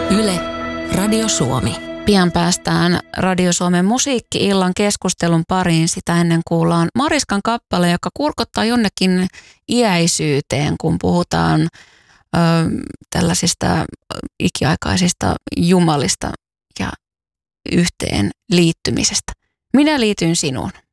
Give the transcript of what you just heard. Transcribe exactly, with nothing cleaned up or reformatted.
Yle, Radio Suomi. Pian päästään Radio Suomen musiikki-illan keskustelun pariin. Sitä ennen kuullaan Mariskan kappale, joka kurkottaa jonnekin iäisyyteen, kun puhutaan ö, tällaisista ikiaikaisista jumalista ja yhteen liittymisestä. Minä liityn sinuun.